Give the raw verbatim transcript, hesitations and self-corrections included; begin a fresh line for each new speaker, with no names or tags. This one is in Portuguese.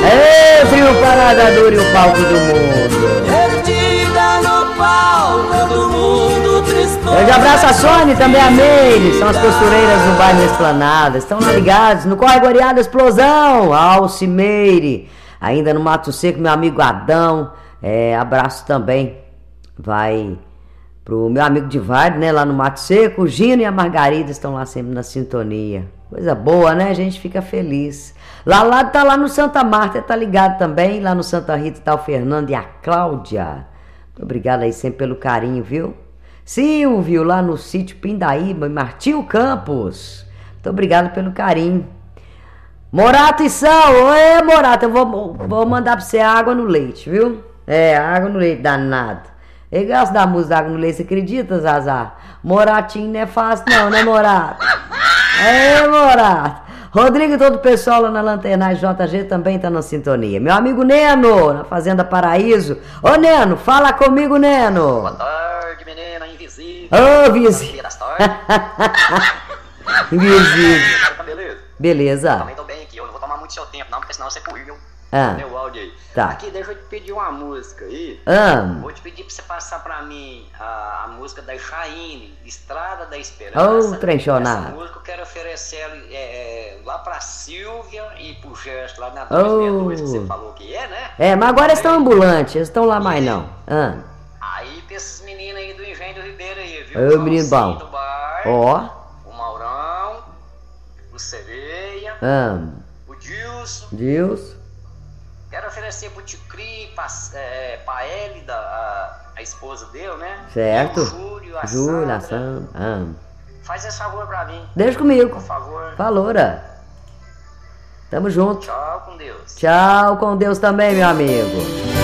Ei, trio Parada Dura e o palco do mundo.
Perdida no palco do mundo, tristonha.
Grande abraço a Sônia, também a Meire. São as costureiras do bairro Esplanada. Estão lá ligados no Corre Goreada Explosão. Alcimeire. Ainda no Mato Seco, meu amigo Adão. É, abraço também. Vai pro meu amigo Divardo, né? Lá no Mato Seco. O Gino e a Margarida estão lá sempre na sintonia. Coisa boa, né? A gente fica feliz. Lá lá tá lá no Santa Marta, tá ligado também. Lá no Santa Rita tá o Fernando e a Cláudia. Muito obrigado aí sempre pelo carinho, viu? Silvio, lá no sítio Pindaíba, Martinho Campos. Muito obrigado pelo carinho. Morato e Sal. Oi, Morato, eu vou, vou mandar pra você água no leite, viu? É, água no leite, danado. Eu gosto da música Água no Leite, você acredita, Zazá? Moratinho não é fácil não, né, Morato? É, Morato. Rodrigo e todo o pessoal lá na Lanternagem J G também tá na sintonia. Meu amigo Neno, na Fazenda Paraíso. Ô, Neno, fala comigo, Neno.
Boa tarde, menina invisível.
Ô, vizinho. Invisível.
Tá beleza?
Beleza.
Também tô bem aqui, eu não vou tomar muito seu tempo não, porque senão você correu
Ah.
meu áudio aí.
Tá.
Aqui, deixa eu te pedir uma música aí.
Ah.
Vou te pedir pra você passar pra mim a, a música da Chaine, Estrada da Esperança.
Ô, trenchonado.
Essa música eu quero oferecer é, é, lá pra Silvia e pro Gesto, lá na
Ô.
duzentos e dois que você falou que é, né?
É, mas agora eles estão ambulantes, eles estão lá mais não. Ah.
Aí pra esses meninos aí do Engenho do Ribeiro aí, viu?
Ô, menino bom.
do Bar,
Ó.
o Maurão, o Sereia,
Ah.
o Dilson.
Deus.
Quero oferecer pro Ticri, pra, é, pra Hélida, a, a esposa dele, né?
Certo.
E o Júlio, a
Júlia, a
Sandra.
Sandra. Ah.
Faz esse favor pra mim.
Deixa comigo.
Por favor.
Faloura. Tamo junto.
Tchau, com Deus.
Tchau, com Deus também, meu amigo.